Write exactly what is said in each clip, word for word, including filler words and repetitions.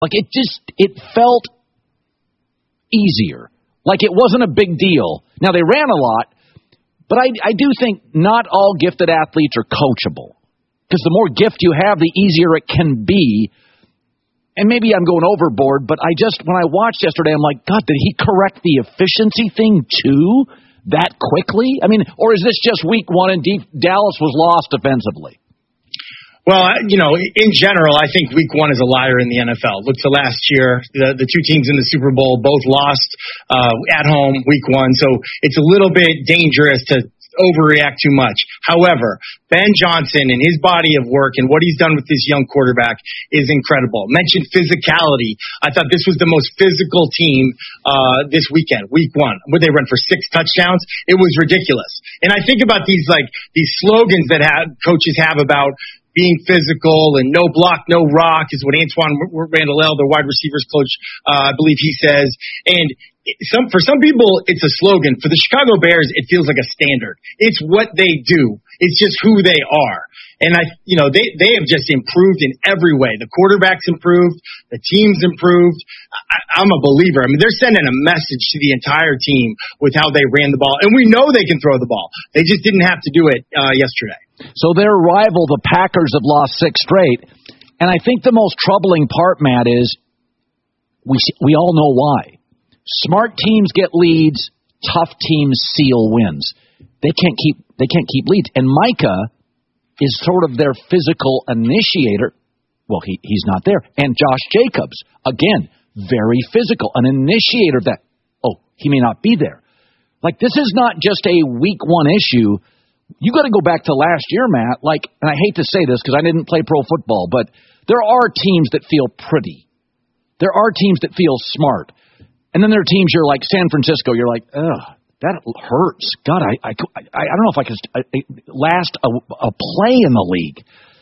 Like, it just, it felt easier. Like, it wasn't a big deal. Now, they ran a lot, but I, I do think not all gifted athletes are coachable. Because the more gift you have, the easier it can be. And maybe I'm going overboard, but I just, when I watched yesterday, I'm like, God, did he correct the efficiency thing too that quickly? I mean, or is this just week one and D- Dallas was lost defensively? Well, you know, in general, I think week one is a liar in the N F L. Look to last year, the, the two teams in the Super Bowl both lost uh, at home week one, so it's a little bit dangerous to overreact too much. However, Ben Johnson and his body of work and what he's done with this young quarterback is incredible. Mentioned physicality. I thought this was the most physical team uh, this weekend, week one. Would they run for six touchdowns? It was ridiculous. And I think about these like these slogans that have, coaches have about being physical and no block, no rock is what Antoine Randall, their wide receivers coach, uh, I believe he says. And some for some people, it's a slogan. For the Chicago Bears, it feels like a standard. It's what they do. It's just who they are. And I, you know, they, they have just improved in every way. The quarterback's improved. The team's improved. I, I'm a believer. I mean, they're sending a message to the entire team with how they ran the ball. And we know they can throw the ball. They just didn't have to do it uh, yesterday. So their rival, the Packers, have lost six straight. And I think the most troubling part, Matt, is we we all know why. Smart teams get leads. Tough teams seal wins. They can't keep they can't keep leads. And Micah is sort of their physical initiator. Well, he he's not there. And Josh Jacobs, again, very physical, an initiator that, oh, he may not be there. Like, this is not just a week one issue. You got to go back to last year, Matt. Like, and I hate to say this because I didn't play pro football, but there are teams that feel pretty. There are teams that feel smart. And then there are teams you're like San Francisco. You're like, ugh, that hurts. God, I I, I don't know if I could last a, a play in the league.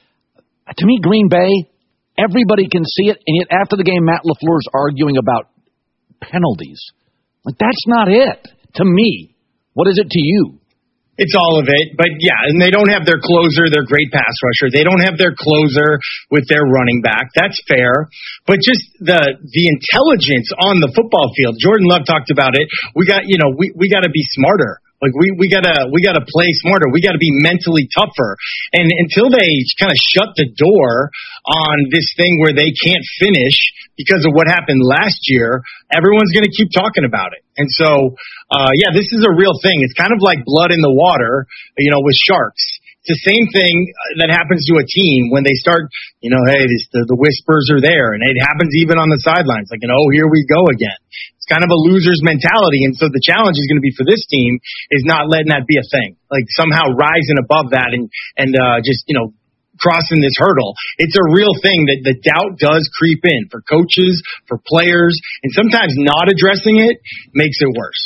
To me, Green Bay, everybody can see it. And yet after the game, Matt LaFleur's arguing about penalties. Like, that's not it to me. What is it to you? It's all of it, but yeah, and they don't have their closer, their great pass rusher. They don't have their closer with their running back. That's fair, but just the the intelligence on the football field. Jordan Love talked about it. We got, you know, we we got to be smarter. Like we we gotta we gotta play smarter. We gotta be mentally tougher. And until they kind of shut the door on this thing where they can't finish because of what happened last year, everyone's gonna keep talking about it. And so, uh, yeah, this is a real thing. It's kind of like blood in the water, you know, with sharks. It's the same thing that happens to a team when they start, you know, hey, this, the, the whispers are there, and it happens even on the sidelines. Like, you know, oh, here we go again. It's kind of a loser's mentality, and so the challenge is going to be for this team is not letting that be a thing. Like, somehow rising above that and and uh, just, you know, crossing this hurdle. It's a real thing that the doubt does creep in for coaches, for players, and sometimes not addressing it makes it worse.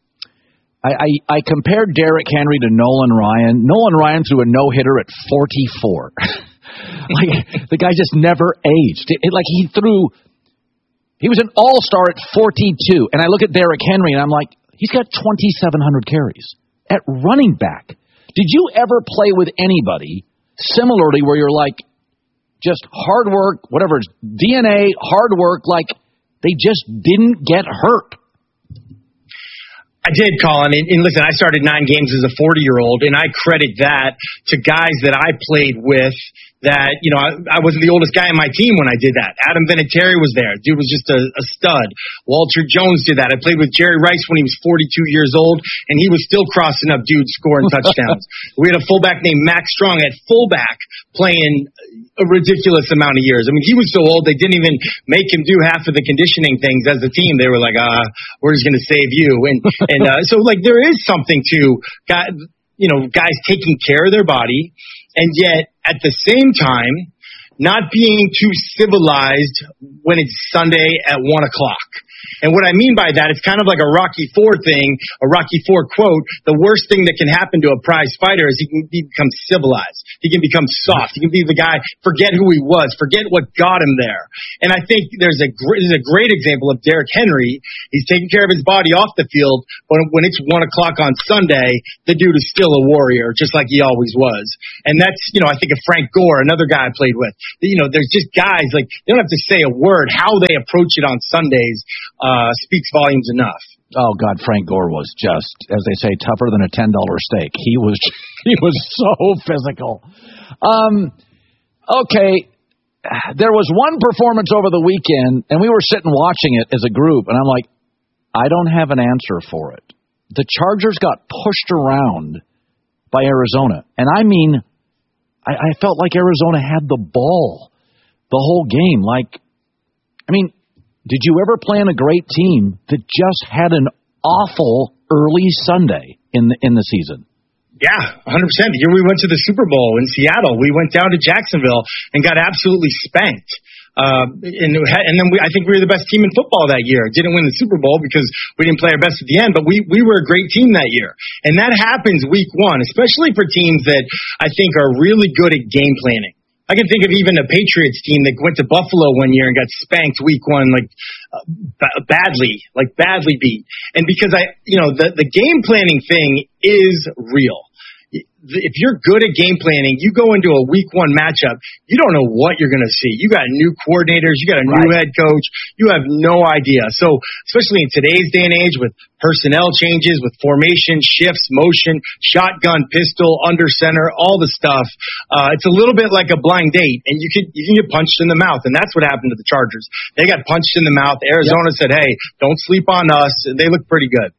I, I, I compared Derrick Henry to Nolan Ryan. Nolan Ryan threw a no-hitter at forty-four. Like, the guy just never aged. It, it, like, he threw, he was an all-star at forty-two. And I look at Derrick Henry, and I'm like, he's got twenty-seven hundred carries at running back. Did you ever play with anybody similarly where you're like, just hard work, whatever, D N A, hard work, like, they just didn't get hurt? I did, Colin, and, and listen, I started nine games as a forty-year-old, and I credit that to guys that I played with that, you know, I, I wasn't the oldest guy on my team when I did that. Adam Vinatieri was there. Dude was just a, a stud. Walter Jones did that. I played with Jerry Rice when he was forty-two years old, and he was still crossing up dudes scoring touchdowns. We had a fullback named Max Strong at fullback playing a ridiculous amount of years. I mean, he was so old they didn't even make him do half of the conditioning things as a team. They were like, uh, we're just going to save you. And, and uh, so, like, there is something to, you know, guys taking care of their body, and yet at the same time, not being too civilized when it's Sunday at one o'clock. And what I mean by that, it's kind of like a Rocky Four thing, a Rocky Four quote. The worst thing that can happen to a prize fighter is he can become civilized. He can become soft. He can be the guy, forget who he was, forget what got him there. And I think there's a great, there's a great example of Derrick Henry. He's taking care of his body off the field, but when it's one o'clock on Sunday, the dude is still a warrior, just like he always was. And that's, you know, I think of Frank Gore, another guy I played with. You know, there's just guys, like, they don't have to say a word. How they approach it on Sundays uh, speaks volumes enough. Oh, God, Frank Gore was just, as they say, tougher than a ten dollar steak. He was he was so physical. Um, okay, there was one performance over the weekend, and we were sitting watching it as a group, and I'm like, I don't have an answer for it. The Chargers got pushed around by Arizona, and I mean, I, I felt like Arizona had the ball the whole game. Like, I mean, did you ever play on a great team that just had an awful early Sunday in the, in the season? Yeah, one hundred percent. The year we went to the Super Bowl in Seattle, we went down to Jacksonville and got absolutely spanked. Uh, and, and then we, I think we were the best team in football that year. Didn't win the Super Bowl because we didn't play our best at the end, but we, we were a great team that year. And that happens week one, especially for teams that I think are really good at game planning. I can think of even a Patriots team that went to Buffalo one year and got spanked week one, like uh, b- badly, like badly beat. And because I, you know, the, the game planning thing is real. If you're good at game planning, you go into a week one matchup, you don't know what you're going to see. You got new coordinators, you got a new right. head coach, you have no idea. So, especially in today's day and age with personnel changes, with formation, shifts, motion, shotgun, pistol, under center, all the stuff, uh, it's a little bit like a blind date, and you can you can get punched in the mouth, and that's what happened to the Chargers. They got punched in the mouth. Arizona yep. said, hey, don't sleep on us, and they look pretty good.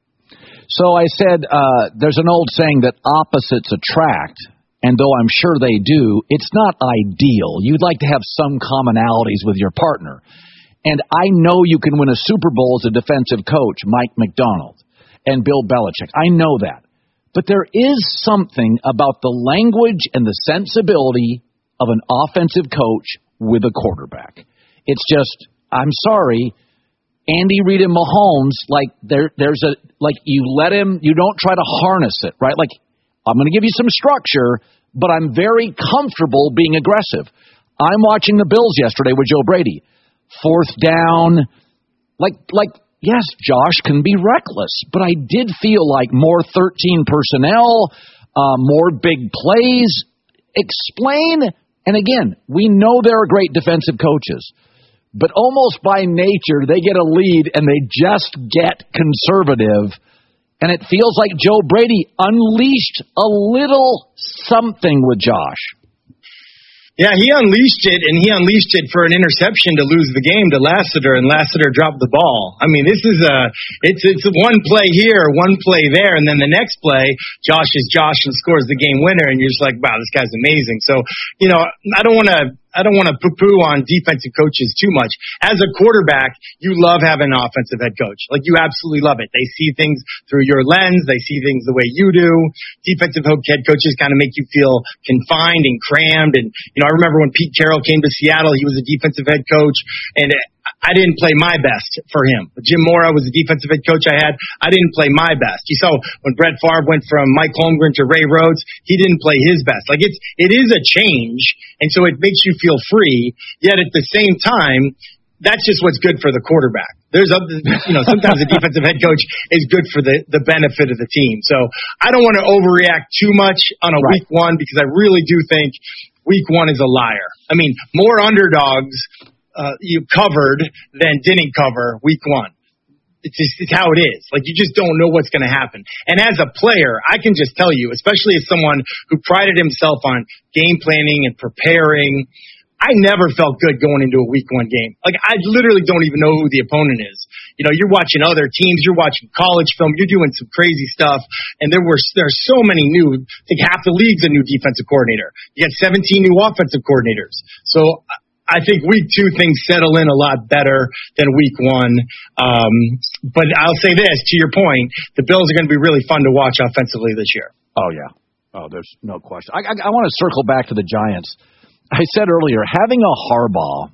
So I said, uh, there's an old saying that opposites attract, and though I'm sure they do, it's not ideal. You'd like to have some commonalities with your partner. And I know you can win a Super Bowl as a defensive coach, Mike McDonald, and Bill Belichick. I know that. But there is something about the language and the sensibility of an offensive coach with a quarterback. It's just, I'm sorry, Andy Reid and Mahomes, like there, there's a like you let him, you don't try to harness it, right? Like I'm going to give you some structure, but I'm very comfortable being aggressive. I'm watching the Bills yesterday with Joe Brady, fourth down, like like yes, Josh can be reckless, but I did feel like more thirteen personnel, uh, more big plays. Explain, and again, we know there are great defensive coaches. But almost by nature, they get a lead and they just get conservative. And it feels like Joe Brady unleashed a little something with Josh. Yeah, he unleashed it, and he unleashed it for an interception to lose the game to Lassiter, and Lassiter dropped the ball. I mean, this is a, it's it's one play here, one play there, and then the next play, Josh is Josh and scores the game winner, and you're just like, wow, this guy's amazing. So, you know, I don't want to, I don't want to poo-poo on defensive coaches too much. As a quarterback, you love having an offensive head coach. Like, you absolutely love it. They see things through your lens. They see things the way you do. Defensive head coaches kind of make you feel confined and crammed. And, you know, I remember when Pete Carroll came to Seattle, he was a defensive head coach, and I didn't play my best for him. Jim Mora was the defensive head coach I had. I didn't play my best. You saw when Brett Favre went from Mike Holmgren to Ray Rhodes, he didn't play his best. Like, it's, it is a change, and so it makes you feel free, yet at the same time, that's just what's good for the quarterback. There's other, you know, sometimes a defensive head coach is good for the, the benefit of the team. So I don't want to overreact too much on a right. week one, because I really do think week one is a liar. I mean, more underdogs Uh, you covered than didn't cover week one. It's just it's how it is. Like, you just don't know what's going to happen. And as a player, I can just tell you, especially as someone who prided himself on game planning and preparing, I never felt good going into a week one game. Like, I literally don't even know who the opponent is. You know, you're watching other teams, you're watching college film, you're doing some crazy stuff, and there were there's so many new, I think half the league's a new defensive coordinator. You got seventeen new offensive coordinators. So I think week two things settle in a lot better than week one. Um, but I'll say this, to your point, the Bills are going to be really fun to watch offensively this year. Oh, yeah. Oh, there's no question. I, I, I want to circle back to the Giants. I said earlier, having a Harbaugh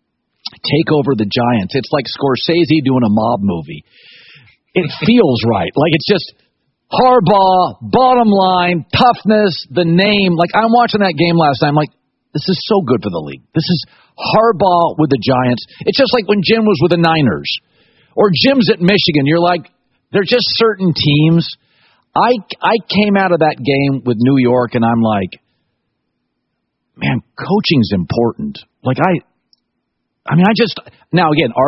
take over the Giants, it's like Scorsese doing a mob movie. It feels right. Like, it's just, Harbaugh, bottom line, toughness, the name. Like, I'm watching that game last night. I'm like, this is so good for the league. This is Harbaugh with the Giants. It's just like when Jim was with the Niners or Jim's at Michigan. You're like, there's just certain teams. I, I came out of that game with New York, and I'm like, man, coaching's important. Like, I, I mean, I just, now again,